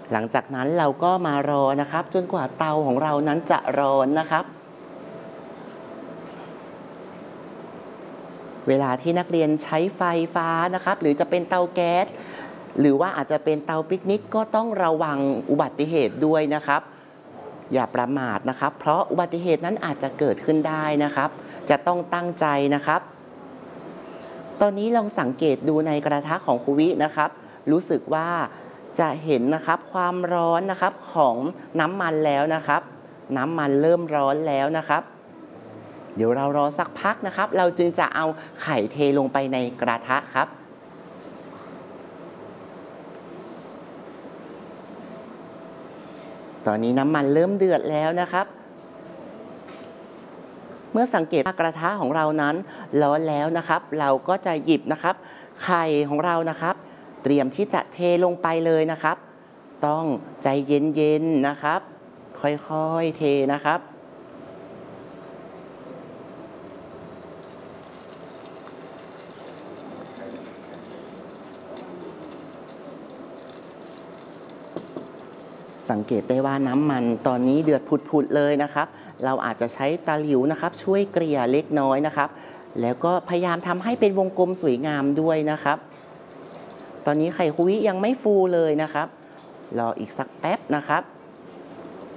หลังจากนั้นเราก็มารอนะครับจนกว่าเตาของเรานั้นจะร้อนนะครับเวลาที่นักเรียนใช้ไฟฟ้านะครับหรือจะเป็นเตาแก๊สหรือว่าอาจจะเป็นเตาปิกนิกก็ต้องระวังอุบัติเหตุด้วยนะครับอย่าประมาทนะครับเพราะอุบัติเหตุนั้นอาจจะเกิดขึ้นได้นะครับจะต้องตั้งใจนะครับตอนนี้ลองสังเกตดูในกระทะของครูวินะครับรู้สึกว่าจะเห็นนะครับความร้อนนะครับของน้ำมันแล้วนะครับน้ำมันเริ่มร้อนแล้วนะครับเดี๋ยวเรารอสักพักนะครับเราจึงจะเอาไข่เทลงไปในกระทะครับตอนนี้น้ำมันเริ่มเดือดแล้วนะครับเมื่อสังเกตว่ากระทะของเรานั้นร้อนแล้วนะครับเราก็จะหยิบนะครับไข่ของเรานะครับเตรียมที่จะเทลงไปเลยนะครับต้องใจเย็นๆนะครับค่อยๆเทนะครับสังเกตได้ว่าน้ำมันตอนนี้เดือดผุดๆเลยนะครับเราอาจจะใช้ตะหลิวนะครับช่วยเกลี่ยเล็กน้อยนะครับแล้วก็พยายามทำให้เป็นวงกลมสวยงามด้วยนะครับตอนนี้ไข่คุยยังไม่ฟูเลยนะครับรออีกสักแป๊บนะครับ